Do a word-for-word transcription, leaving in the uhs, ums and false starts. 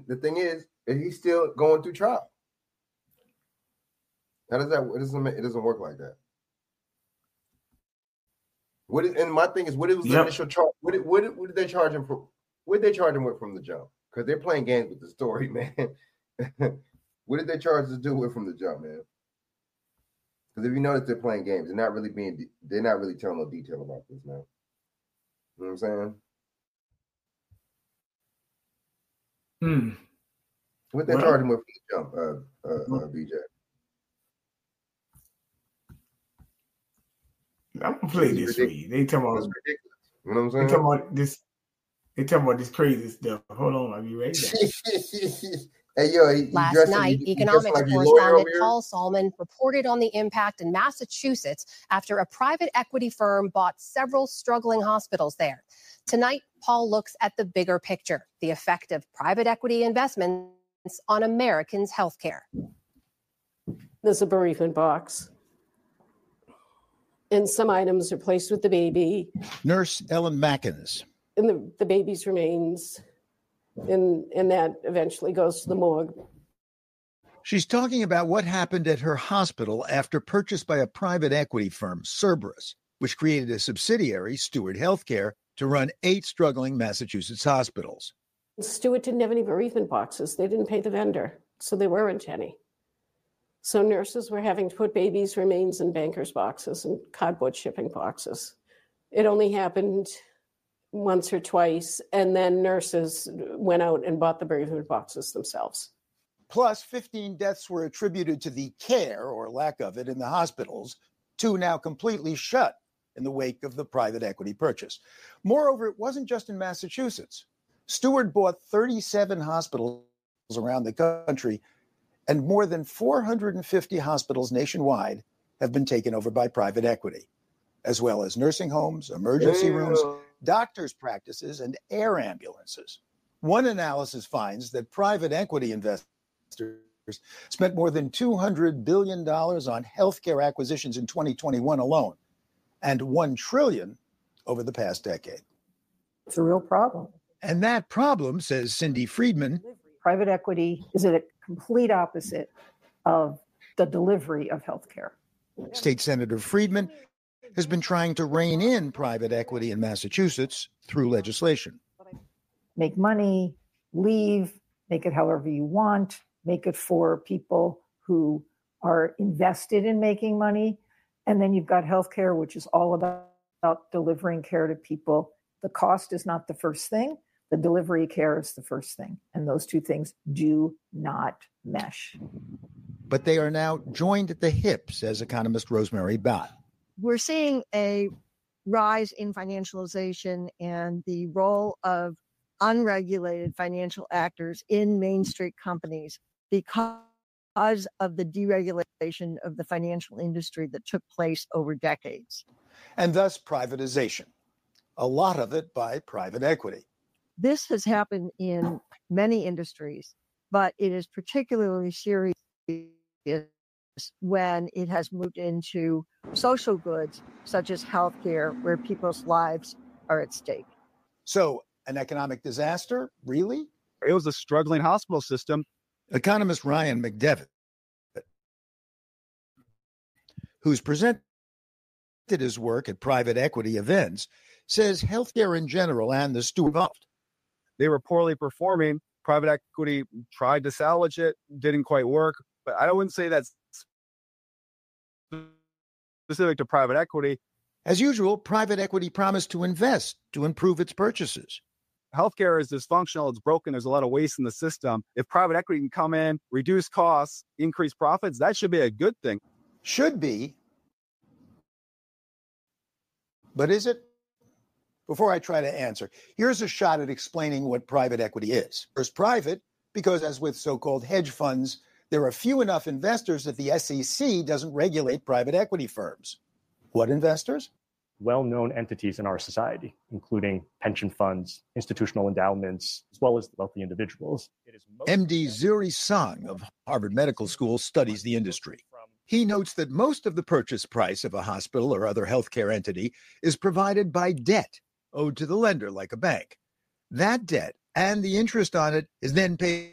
the thing is, he's still going through trial. How does that? It doesn't. It doesn't work like that. What is, and my thing is, what was the yep. initial charge? What did, what, did, what did they charge him for? What did they charge him with from the jump? Because they're playing games with the story, man. What did they charge us to do with from the jump, man? Because if you notice, they're playing games. They're not really being. They're not really telling no detail about this, man. You know what I'm saying? Hmm. What they well, charge him with from the jump, uh, uh, uh, B J? I'm gonna play this for you. They talking about ridiculous. You know what I'm saying? They talking about this. They talking about this crazy stuff. Hold on, I'll be right back. Hey, yo, he, Last he night, he, economics he like correspondent Paul Solman reported on the impact in Massachusetts after a private equity firm bought several struggling hospitals there. Tonight, Paul looks at the bigger picture, the effect of private equity investments on Americans' healthcare. There's a bereavement box, and some items are placed with the baby. Nurse Ellen Mackins. And the, the baby's remains, and, and that eventually goes to the morgue. She's talking about what happened at her hospital after purchased by a private equity firm, Cerberus, which created a subsidiary, Steward Healthcare, to run eight struggling Massachusetts hospitals. Steward didn't have any bereavement boxes. They didn't pay the vendor, so there weren't any. So nurses were having to put babies' remains in bankers' boxes and cardboard shipping boxes. It only happened once or twice, and then nurses went out and bought the bereavement boxes themselves. Plus, fifteen deaths were attributed to the care, or lack of it, in the hospitals, two now completely shut in the wake of the private equity purchase. Moreover, it wasn't just in Massachusetts. Steward bought thirty-seven hospitals around the country, and more than four hundred fifty hospitals nationwide have been taken over by private equity, as well as nursing homes, emergency Ew. rooms, doctors' practices, and air ambulances. One analysis finds that private equity investors spent more than two hundred billion dollars on healthcare acquisitions in twenty twenty-one alone, and one trillion dollars over the past decade. It's a real problem. And that problem, says Cindy Friedman, private equity is a complete opposite of the delivery of healthcare. State Senator Friedman has been trying to rein in private equity in Massachusetts through legislation. Make money, leave, make it however you want, make it for people who are invested in making money. And then you've got healthcare, which is all about, about delivering care to people. The cost is not the first thing. The delivery care is the first thing. And those two things do not mesh. But they are now joined at the hip, says economist Rosemary Bott. We're seeing a rise in financialization and the role of unregulated financial actors in Main Street companies because of the deregulation of the financial industry that took place over decades. And thus privatization, a lot of it by private equity. This has happened in many industries, but it is particularly serious when it has moved into social goods such as healthcare, where people's lives are at stake. So an economic disaster, really? It was a struggling hospital system. Economist Ryan McDevitt, who's presented his work at private equity events, says healthcare in general and the Steward involved. They were poorly performing. Private equity tried to salvage it, didn't quite work. But I wouldn't say that's specific to private equity. As usual, private equity promised to invest to improve its purchases. Healthcare is dysfunctional. It's broken. There's a lot of waste in the system. If private equity can come in, reduce costs, increase profits, that should be a good thing. Should be. But is it? Before I try to answer, here's a shot at explaining what private equity is. First, private, because as with so-called hedge funds, there are few enough investors that the S E C doesn't regulate private equity firms. What investors? Well-known entities in our society, including pension funds, institutional endowments, as well as wealthy individuals. M D Zuri Song of Harvard Medical School studies the industry. He notes that most of the purchase price of a hospital or other healthcare entity is provided by debt owed to the lender, like a bank. That debt and the interest on it is then paid